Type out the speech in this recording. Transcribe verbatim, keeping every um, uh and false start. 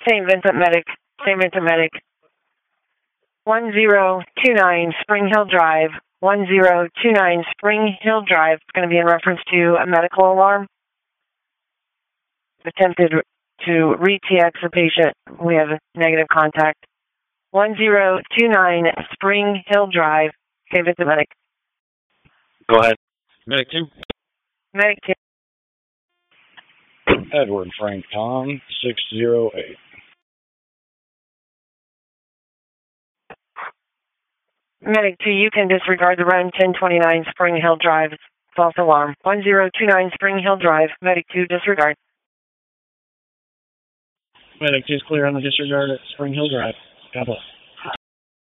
Saint Vincent Medic, Saint Vincent Medic. one zero two nine Spring Hill Drive, one zero two nine Spring Hill Drive. It's going to be in reference to a medical alarm. Attempted to re-T X a patient. We have a negative contact. one zero two nine Spring Hill Drive, Saint Vincent Medic. Go ahead. Medic two. Medic two. Edward Frank Tom, six zero eight. Medic two, you can disregard the run ten twenty-nine Spring Hill Drive. False alarm. one zero two nine Spring Hill Drive. Medic two, disregard. Medic two is clear on the disregard at Spring Hill Drive. God bless.